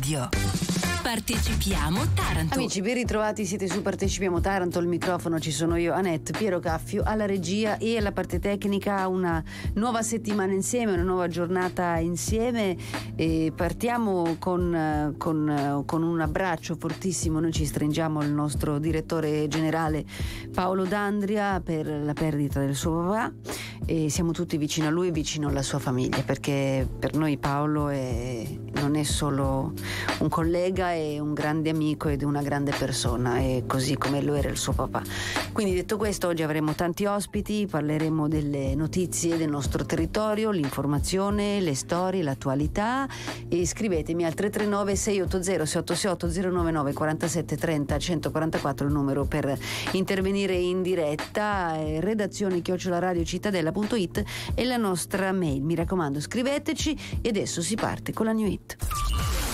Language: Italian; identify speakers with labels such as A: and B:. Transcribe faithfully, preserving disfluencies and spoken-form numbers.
A: Radio. Partecipiamo Taranto.
B: Amici, ben ritrovati, siete su Partecipiamo Taranto, al microfono ci sono io, Annette, Piero Caffio, alla regia e alla parte tecnica. Una nuova settimana insieme, una nuova giornata insieme, e partiamo con, con, con un abbraccio fortissimo. Noi ci stringiamo al nostro direttore generale Paolo D'Andria per la perdita del suo papà, e siamo tutti vicino a lui e vicino alla sua famiglia, perché per noi Paolo è, non è solo un collega, è un grande amico ed una grande persona, e così come lo era il suo papà. Quindi, detto questo, oggi avremo tanti ospiti, parleremo delle notizie del nostro territorio, l'informazione, le storie, l'attualità. E scrivetemi al tre tre nove sei otto zero sei otto sei otto zero nove nove quarantasette trenta centoquarantaquattro, il numero per intervenire in diretta. eh, redazione chiocciola radiocittadella punto it è la nostra mail, mi raccomando, scriveteci. E adesso si parte con la new hit.